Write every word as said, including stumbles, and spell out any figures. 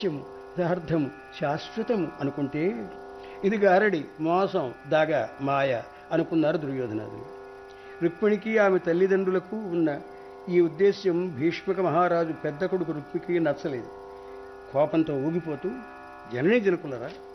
సత్యము యథార్థము శాశ్వతము అనుకుంటే ఇది గారడి మోసం దాగ మాయ అనుకున్నారు దుర్యోధనాదులు. రుక్మిణికి ఆమె తల్లిదండ్రులకు ఉన్న ఈ ఉద్దేశ్యం భీష్మక మహారాజు పెద్ద కొడుకు రుక్మికి నచ్చలేదు. కోపంతో ఊగిపోతూ, జననీ జనకులరా,